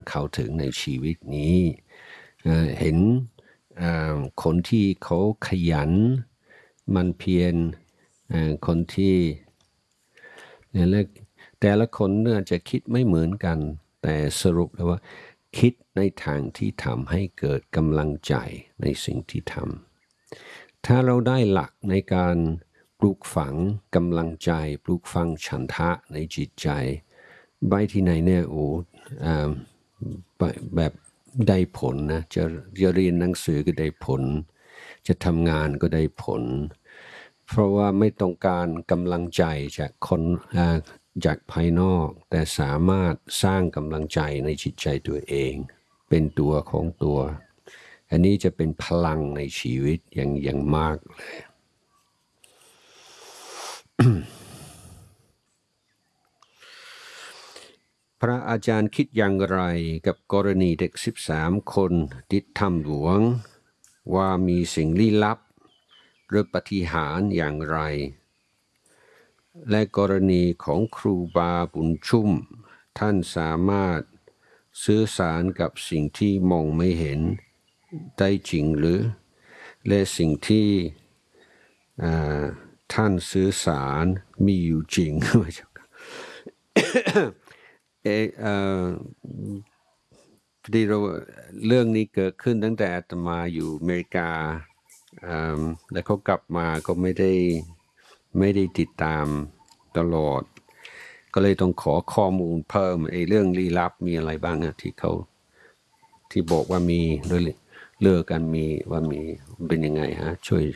เข้าถึงในชีวิตนี้เห็นคนที่เขาขยันมันเพียรคนที่เนี่ยแต่ละคนเนี่ยจะคิดไม่เหมือนกันแต่สรุปแล้วว่าคิดในทางที่ทำให้เกิดกำลังใจในสิ่งที่ทำถ้าเราได้หลักในการปลูกฝังกำลังใจปลูกฝังฉันทะในจิตใจไปที่ไหนเนี่ยแบบได้ผลนะจะเรียนหนังสือก็ได้ผลจะทำงานก็ได้ผลเพราะว่าไม่ต้องการกำลังใจจากคนจากภายนอกแต่สามารถสร้างกำลังใจในจิตใจตัวเองเป็นตัวของตัวอันนี้จะเป็นพลังในชีวิตอย่างมากเลย พระอาจารย์คิดอย่างไรกับกรณีเด็ก13 คนติดถ้ำหลวงว่ามีสิ่งลี้ลับหรือปาฏิหาริย์อย่างไรและกรณีของครูบาบุญชุ่มท่านสามารถสื่อสารกับสิ่งที่มองไม่เห็นได้จริงหรือและสิ่งที่ท่านสื่อสารมีอยู่จริง พอดีเรื่องนี้เกิดขึ้นตั้งแต่อาตมาอยู่อเมริกาแล้วเขากลับมาก็ไม่ได้ติดตามตลอดก็เลยต้องขอข้อมูลเพิ่มเรื่องลี้ลับมีอะไรบ้างอะที่เขาที่บอกว่ามีเลิกกันมีว่ามีเป็นยังไงฮะช่วย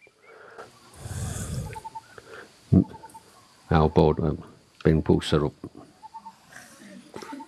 เอาโปรดเป็นผู้สรุป